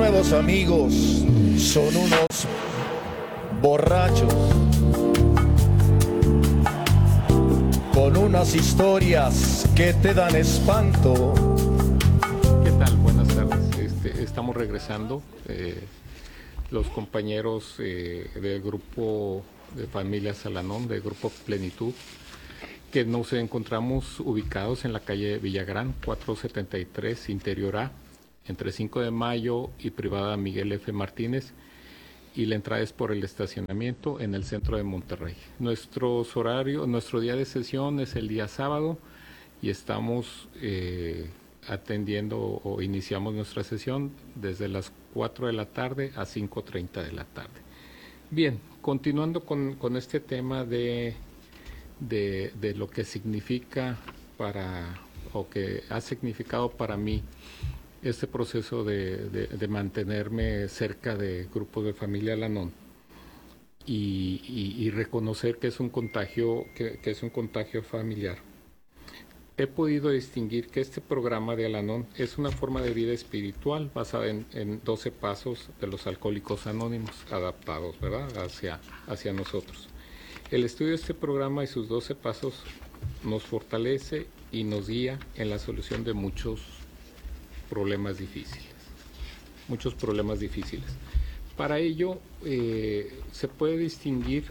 nuevos amigos, son unos borrachos con unas historias que te dan espanto. ¿Qué tal? Buenas tardes. Estamos regresando. Los compañeros del grupo de Familias Alanón, del grupo Plenitud, que nos encontramos ubicados en la calle Villagrán, 473, Interior A, entre 5 de Mayo y Privada Miguel F. Martínez, y la entrada es por el estacionamiento en el centro de Monterrey. Nuestro día de sesión es el día sábado y estamos atendiendo o iniciamos nuestra sesión desde las 4 de la tarde a 5:30 de la tarde. Bien, continuando con este tema de lo que significa o que ha significado para mí este proceso de mantenerme cerca de grupos de familia Alanón y reconocer que es un contagio, que es un contagio familiar. He podido distinguir que este programa de Alanón es una forma de vida espiritual basada en 12 pasos de los alcohólicos anónimos adaptados, ¿verdad?, hacia nosotros. El estudio de este programa y sus 12 pasos nos fortalece y nos guía en la solución de muchos problemas difíciles. Para ello, se puede distinguir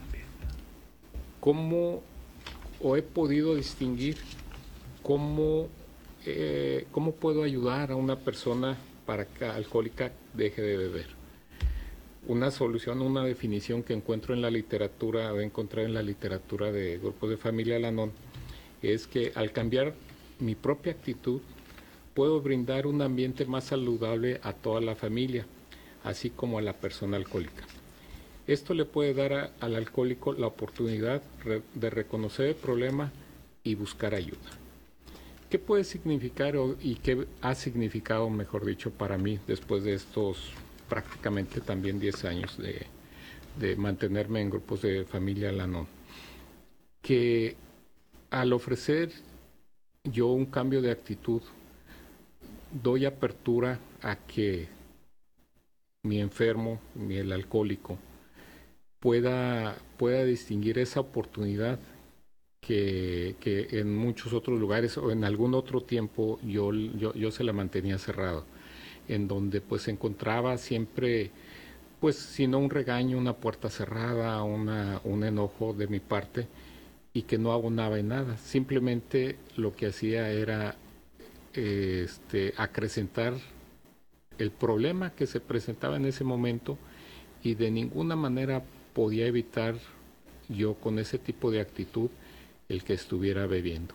he podido distinguir cómo puedo ayudar a una persona para que alcohólica deje de beber. Una solución, una definición que encontré en la literatura de grupos de familia Alanón, es que al cambiar mi propia actitud, puedo brindar un ambiente más saludable a toda la familia, así como a la persona alcohólica. Esto le puede dar al alcohólico la oportunidad de reconocer el problema y buscar ayuda. ¿Qué puede significar y qué ha significado, mejor dicho, para mí después de estos prácticamente también 10 años de mantenerme en grupos de familia Alanón? Que al ofrecer yo un cambio de actitud, doy apertura a que mi enfermo, el alcohólico, pueda distinguir esa oportunidad que en muchos otros lugares o en algún otro tiempo yo se la mantenía cerrado, en donde pues encontraba siempre, pues si no un regaño, una puerta cerrada, un enojo de mi parte, y que no abonaba en nada. Simplemente lo que hacía era acrecentar el problema que se presentaba en ese momento, y de ninguna manera podía evitar yo con ese tipo de actitud el que estuviera bebiendo.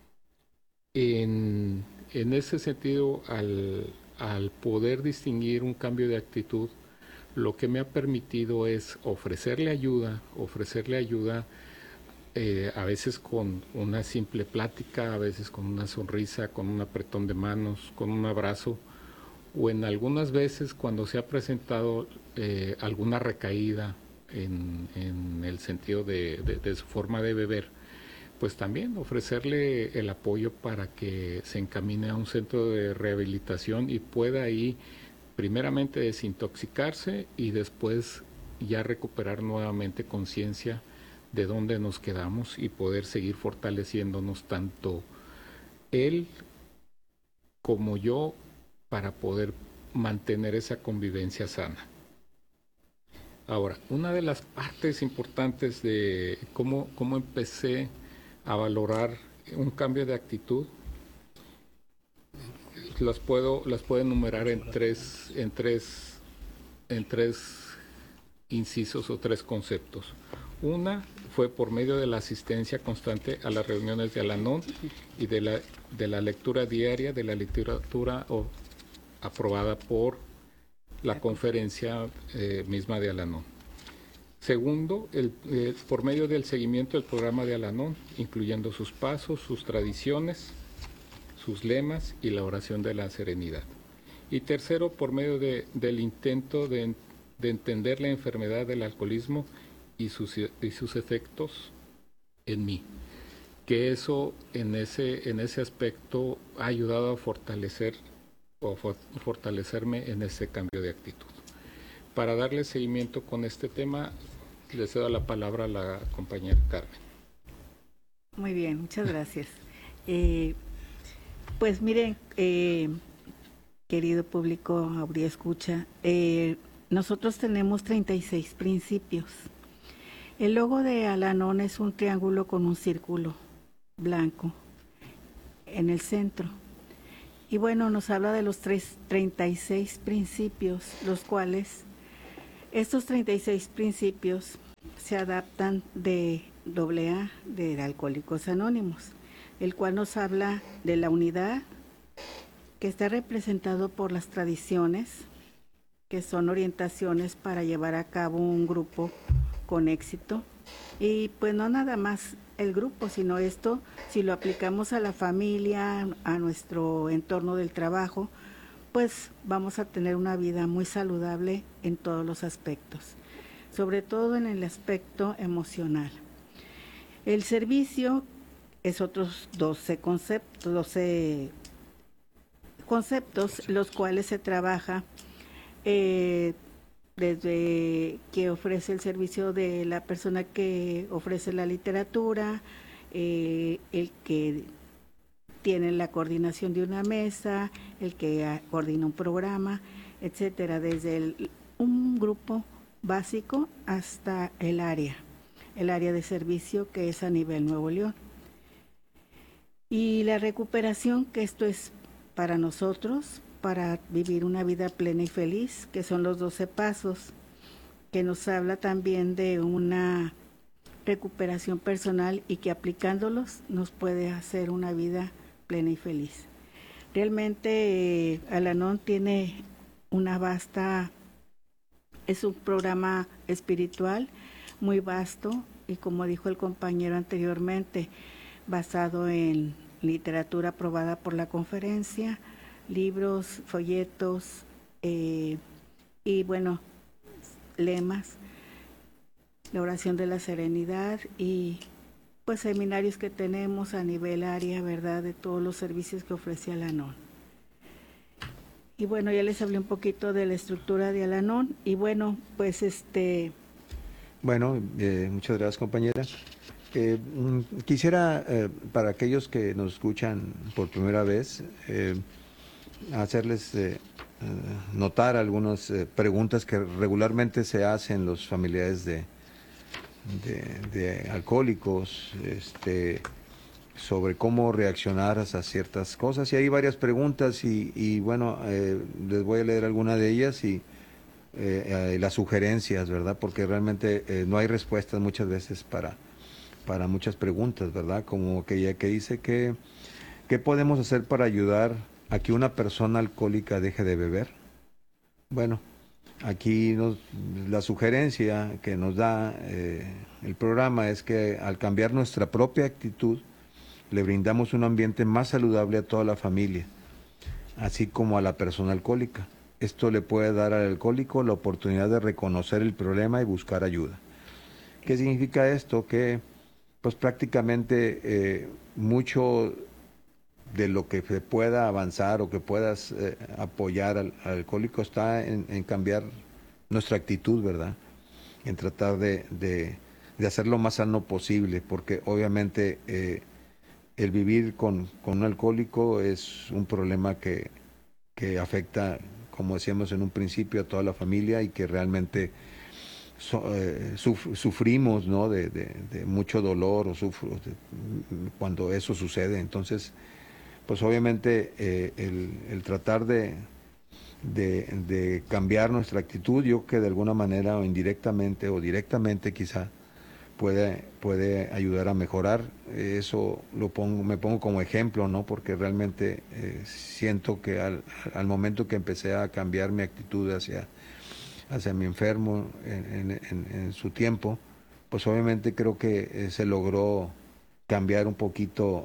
En ese sentido, al poder distinguir un cambio de actitud, lo que me ha permitido es ofrecerle ayuda, a veces con una simple plática, a veces con una sonrisa, con un apretón de manos, con un abrazo, o en algunas veces cuando se ha presentado alguna recaída en el sentido de su forma de beber, pues también ofrecerle el apoyo para que se encamine a un centro de rehabilitación y pueda ahí primeramente desintoxicarse y después ya recuperar nuevamente conciencia de dónde nos quedamos y poder seguir fortaleciéndonos tanto él como yo para poder mantener esa convivencia sana. Ahora, una de las partes importantes de cómo empecé a valorar un cambio de actitud, las puedo enumerar en tres incisos o tres conceptos. Una fue por medio de la asistencia constante a las reuniones de Alanón y de la lectura diaria de la literatura aprobada por la conferencia misma de Alanón. Segundo, por medio del seguimiento del programa de Alanón, incluyendo sus pasos, sus tradiciones, sus lemas y la oración de la serenidad. Y tercero, por medio del intento de entender la enfermedad del alcoholismo y sus efectos en mí. Que eso en ese aspecto ha ayudado a fortalecer o fortalecerme en ese cambio de actitud. Para darle seguimiento con este tema, le cedo la palabra a la compañera Carmen. Muy bien, muchas gracias. Pues miren, querido público, Aurea escucha, nosotros tenemos 36 principios. El logo de Al-Anon es un triángulo con un círculo blanco en el centro. Y bueno, nos habla de los 36 principios, los cuales estos 36 principios se adaptan de AA, de Alcohólicos Anónimos, el cual nos habla de la unidad, que está representado por las tradiciones, que son orientaciones para llevar a cabo un grupo con éxito. Y pues no nada más el grupo, sino esto, si lo aplicamos a la familia, a nuestro entorno del trabajo, pues vamos a tener una vida muy saludable en todos los aspectos, sobre todo en el aspecto emocional. El servicio es otros 12 conceptos, los cuales se trabaja desde que ofrece el servicio de la persona que ofrece la literatura, el que tiene la coordinación de una mesa, el que coordina un programa, etcétera, desde un grupo básico hasta el área de servicio, que es a nivel Nuevo León. Y la recuperación, que esto es para nosotros, para vivir una vida plena y feliz, que son los 12 pasos, que nos habla también de una recuperación personal y que aplicándolos nos puede hacer una vida plena y feliz. Realmente Al-Anon tiene es un programa espiritual muy vasto y, como dijo el compañero anteriormente, basado en literatura aprobada por la conferencia, libros, folletos y bueno, lemas, la oración de la serenidad y pues seminarios que tenemos a nivel área, ¿verdad?, de todos los servicios que ofrece Al-Anon. Y bueno, ya les hablé un poquito de la estructura de Al-Anon y bueno, pues Bueno, muchas gracias, compañera. Quisiera, para aquellos que nos escuchan por primera vez, hacerles notar algunas preguntas que regularmente se hacen los familiares de alcohólicos, sobre cómo reaccionar a ciertas cosas. Y hay varias preguntas y bueno, les voy a leer alguna de ellas y las sugerencias, ¿verdad? Porque realmente no hay respuestas muchas veces para muchas preguntas, ¿verdad? Como que dice que ¿qué podemos hacer para ayudar a que una persona alcohólica deje de beber? Bueno, aquí la sugerencia que nos da el programa es que al cambiar nuestra propia actitud, le brindamos un ambiente más saludable a toda la familia, así como a la persona alcohólica. Esto le puede dar al alcohólico la oportunidad de reconocer el problema y buscar ayuda. ¿Qué significa esto? Que pues prácticamente mucho de lo que se pueda avanzar o que puedas apoyar al alcohólico está en cambiar nuestra actitud, ¿verdad? En tratar de hacer lo más sano posible, porque obviamente el vivir con un alcohólico es un problema que afecta, como decíamos en un principio, a toda la familia y que realmente sufrimos, ¿no?, de mucho dolor cuando eso sucede. Entonces, pues obviamente el tratar de cambiar nuestra actitud, yo que de alguna manera o indirectamente o directamente quizá puede ayudar a mejorar. Eso me pongo como ejemplo, ¿no? Porque realmente siento que al momento que empecé a cambiar mi actitud hacia mi enfermo en su tiempo, pues obviamente creo que se logró cambiar un poquito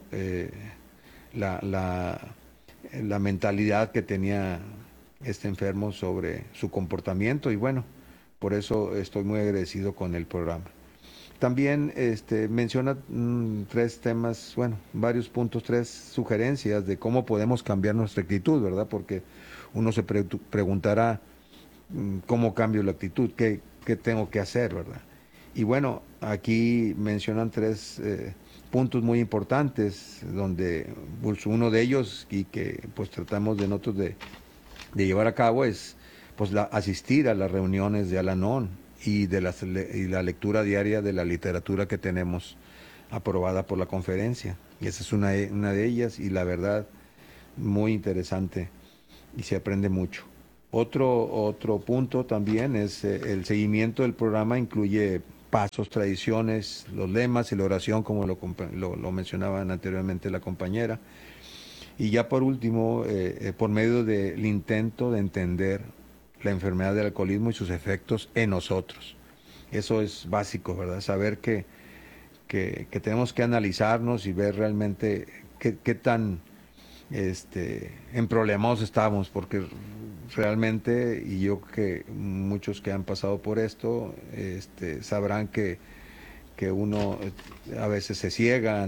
la mentalidad que tenía este enfermo sobre su comportamiento y bueno, por eso estoy muy agradecido con el programa. También menciona tres temas, bueno, varios puntos, tres sugerencias de cómo podemos cambiar nuestra actitud, ¿verdad? Porque uno se preguntará cómo cambio la actitud, qué tengo que hacer, ¿verdad? Y bueno, aquí mencionan tres puntos muy importantes, donde pues, uno de ellos, y que pues tratamos de nosotros de llevar a cabo, es pues asistir a las reuniones de Al-Anon y la lectura diaria de la literatura que tenemos aprobada por la conferencia. Y esa es una de ellas, y la verdad, muy interesante, y se aprende mucho. Otro punto también es el seguimiento del programa, incluye pasos, tradiciones, los lemas y la oración, como lo mencionaban anteriormente la compañera. Y ya por último, por medio del intento de entender la enfermedad del alcoholismo y sus efectos en nosotros. Eso es básico, ¿verdad? Saber que tenemos que analizarnos y ver realmente qué tan emproblemados estamos, porque realmente, y yo que muchos que han pasado por esto sabrán que uno a veces se ciega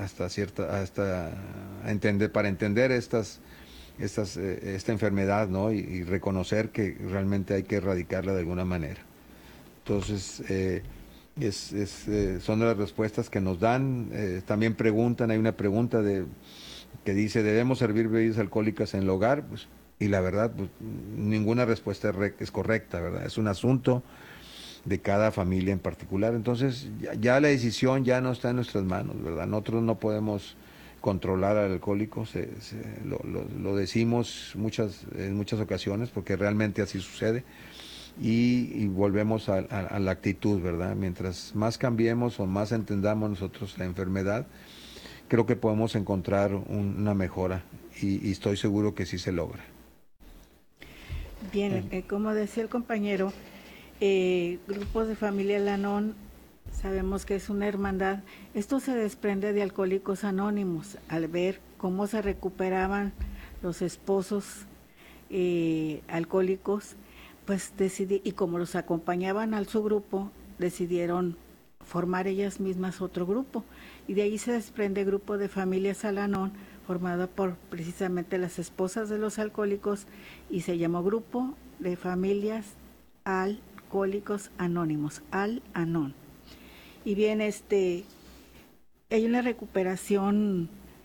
para entender esta enfermedad, ¿no? Y reconocer que realmente hay que erradicarla de alguna manera. Entonces, son de las respuestas que nos dan. También preguntan, hay una pregunta que dice, ¿debemos servir bebidas alcohólicas en el hogar? Pues, y la verdad, pues, ninguna respuesta es correcta, ¿verdad? Es un asunto de cada familia en particular. Entonces, ya la decisión ya no está en nuestras manos, ¿verdad? Nosotros no podemos controlar al alcohólico, lo decimos en muchas ocasiones, porque realmente así sucede, y volvemos a la actitud, ¿verdad? Mientras más cambiemos o más entendamos nosotros la enfermedad, creo que podemos encontrar una mejora, y estoy seguro que sí se logra. Bien, como decía el compañero, grupos de familia Al-Anon, sabemos que es una hermandad. Esto se desprende de Alcohólicos Anónimos, al ver cómo se recuperaban los esposos alcohólicos, pues y como los acompañaban a su grupo, decidieron formar ellas mismas otro grupo, y de ahí se desprende Grupo de Familias Al-Anon, formado por precisamente las esposas de los alcohólicos, y se llamó Grupo de Familias Alcohólicos Anónimos, Al-Anon. Y bien, hay una recuperación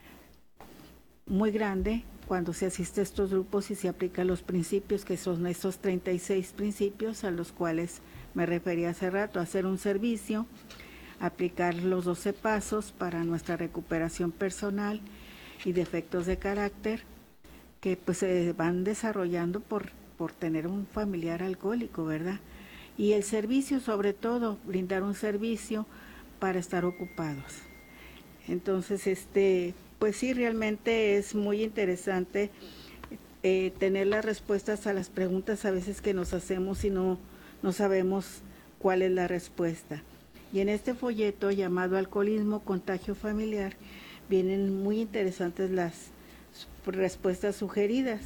muy grande cuando se asiste a estos grupos y se aplican los principios, que son estos 36 principios a los cuales me refería hace rato: hacer un servicio, aplicar los 12 pasos para nuestra recuperación personal y defectos de carácter, que pues se van desarrollando por tener un familiar alcohólico, ¿verdad? Y el servicio, sobre todo, brindar un servicio para estar ocupados. Entonces, pues sí, realmente es muy interesante tener las respuestas a las preguntas a veces que nos hacemos y no sabemos cuál es la respuesta. Y en este folleto llamado Alcoholismo, Contagio Familiar, vienen muy interesantes las respuestas sugeridas.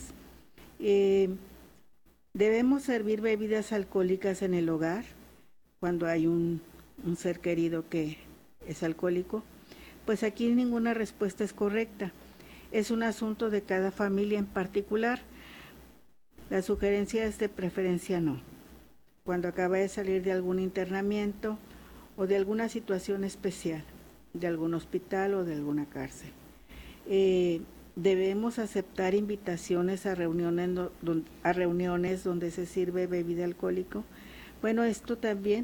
¿Debemos servir bebidas alcohólicas en el hogar cuando hay un ser querido que es alcohólico? Pues aquí ninguna respuesta es correcta. Es un asunto de cada familia en particular. La sugerencia es de preferencia no. Cuando acaba de salir de algún internamiento o de alguna situación especial, de algún hospital o de alguna cárcel. Debemos aceptar invitaciones a reuniones donde se sirve bebida alcohólica. Bueno, esto también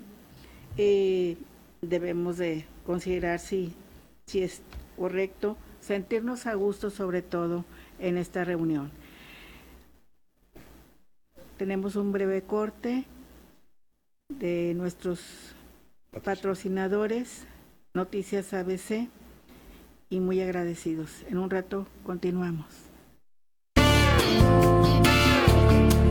debemos de considerar si es correcto, sentirnos a gusto sobre todo en esta reunión. Tenemos un breve corte de nuestros patrocinadores, Noticias ABC, y muy agradecidos. En un rato continuamos.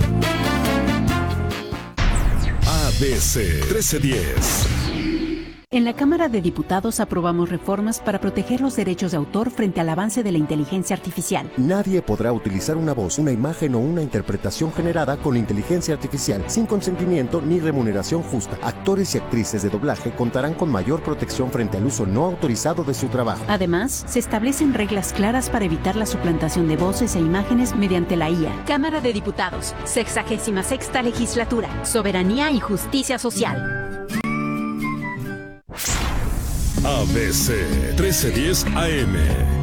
ABC 1310. En la Cámara de Diputados aprobamos reformas para proteger los derechos de autor frente al avance de la inteligencia artificial. Nadie podrá utilizar una voz, una imagen o una interpretación generada con inteligencia artificial sin consentimiento ni remuneración justa. Actores y actrices de doblaje contarán con mayor protección frente al uso no autorizado de su trabajo. Además, se establecen reglas claras para evitar la suplantación de voces e imágenes mediante la IA. Cámara de Diputados, 66ª Legislatura, Soberanía y Justicia Social. ABC 1310 AM